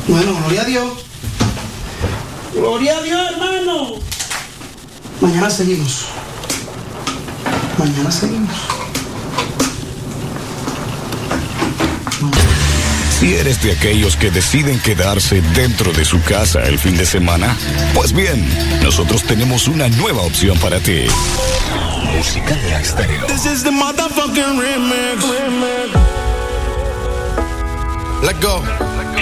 Bueno, gloria a Dios. Gloria a Dios, hermano. Mañana seguimos. Mañana seguimos. Si eres de aquellos que deciden quedarse dentro de su casa el fin de semana, pues bien, nosotros tenemos una nueva opción para ti. Musicalia Estéreo. This is the motherfucking remix. Let go.